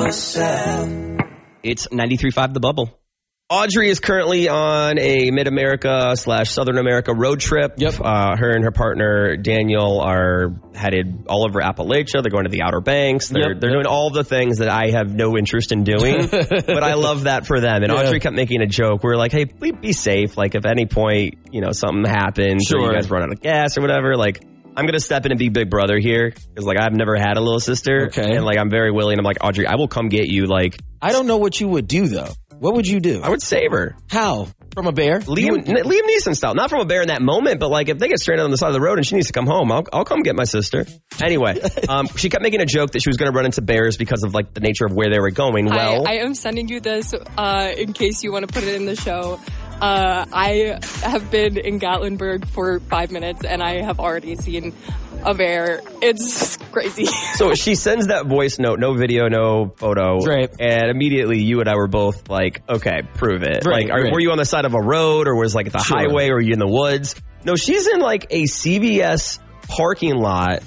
yourself. It's 93.5 The Bubble. Audrey is currently on a Mid-America / Southern America road trip. Yep. Her and her partner, Daniel, are headed all over Appalachia. They're going to the Outer Banks. They're doing all the things that I have no interest in doing. But I love that for them. And Audrey kept making a joke. We were like, hey, please be safe. Like, if at any point, something happens or you guys run out of gas or whatever, like, I'm going to step in and be big brother here. Because, like, I've never had a little sister. Okay. And, like, I'm very willing. I'm like, Audrey, I will come get you. Like, I don't know what you would do, though. What would you do? I would save her. How? From a bear? Liam Neeson style. Not from a bear in that moment, but like if they get stranded on the side of the road and she needs to come home, I'll come get my sister. Anyway, she kept making a joke that she was going to run into bears because of like the nature of where they were going. Well, I am sending you this in case you want to put it in the show. I have been in Gatlinburg for 5 minutes and I have already seen a bear. It's crazy. So she sends that voice note, no video, no photo. Right. And immediately you and I were both like, okay, prove it. Right, like, were you on the side of a road or was like the highway or were you in the woods? No, she's in like a CVS parking lot.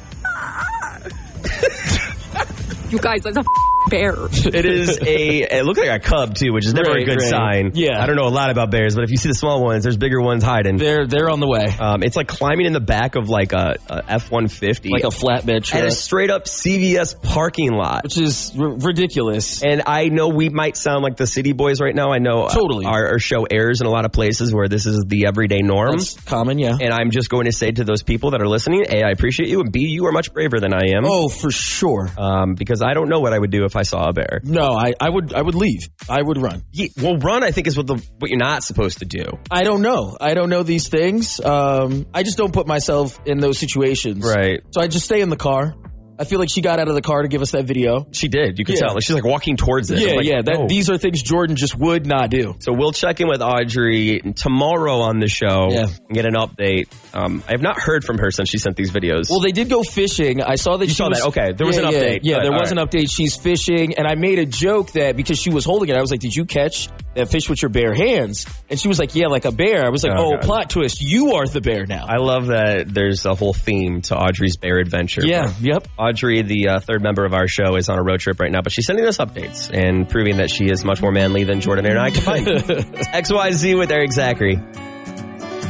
You guys, that's a bear. It looks like a cub too, which is never a good sign. Yeah. I don't know a lot about bears, but if you see the small ones, there's bigger ones hiding. They're on the way. It's like climbing in the back of like a F-150. Like a flatbed truck. At a straight up CVS parking lot. Which is ridiculous. And I know we might sound like the city boys right now. I know totally. Our show airs in a lot of places where this is the everyday norm. That's common, yeah. And I'm just going to say to those people that are listening, A, I appreciate you, and B, you are much braver than I am. Oh, for sure. Because I don't know what I would do if I saw a bear. No, I would leave. I would run. Yeah, well, run, I think, is what you're not supposed to do. I don't know. I don't know these things. I just don't put myself in those situations. Right. So I just stay in the car. I feel like she got out of the car to give us that video. She did. You could tell. Like, she's like walking towards it. Yeah. These are things Jordan just would not do. So we'll check in with Audrey tomorrow on the show and get an update. I have not heard from her since she sent these videos. Well, they did go fishing. I saw that you saw that. Okay. There was an update. Yeah, there was an update. She's fishing. And I made a joke that because she was holding it, I was like, did you catch that fish with your bare hands? And she was like, yeah, like a bear. I was like, plot twist. You are the bear now. I love that there's a whole theme to Audrey's bear adventure. Yeah, yep. Audrey, the third member of our show, is on a road trip right now, but she's sending us updates and proving that she is much more manly than Jordan and I combined. XYZ with Eric Zachary.